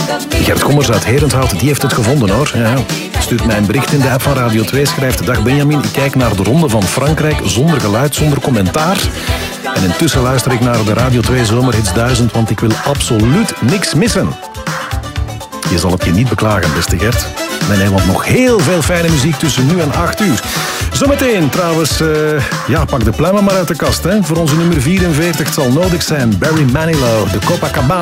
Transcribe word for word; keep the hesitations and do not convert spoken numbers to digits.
Gert Kommers uit Herenthout, die heeft het gevonden hoor. Ja, stuurt mij een bericht in de app van Radio twee, schrijft: dag Benjamin, ik kijk naar de ronde van Frankrijk zonder geluid, zonder commentaar. En intussen luister ik naar de Radio twee Zomerhits duizend, want ik wil absoluut niks missen. Je zal het je niet beklagen, beste Gert. Nee, nee, want nog heel veel fijne muziek tussen nu en acht uur. Zometeen trouwens, uh, ja, pak de pluimen maar uit de kast. Hè. Voor onze nummer vierenveertig, het zal nodig zijn. Barry Manilow, de Copacabana.